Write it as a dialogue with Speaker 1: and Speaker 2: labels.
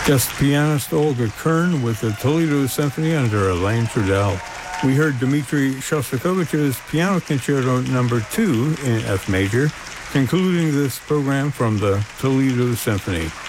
Speaker 1: Guest pianist Olga Kern with the Toledo Symphony under Elaine Trudel. We heard Dmitri Shostakovich's Piano Concerto No. 2 in F major, concluding this program from the Toledo Symphony.